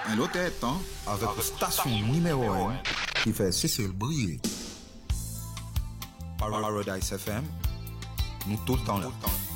Un autre tête, hein, avec une station numéro 1 qui fait cesser le briller. Paradise FM, nous tout le temps là.